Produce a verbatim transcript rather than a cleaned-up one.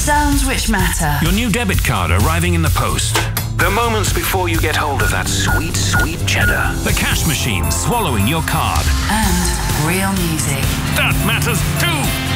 sounds which matter. Your new debit card arriving in the post. The moments before you get hold of that sweet, sweet cheddar. The cash machine swallowing your card. And real music. That matters too.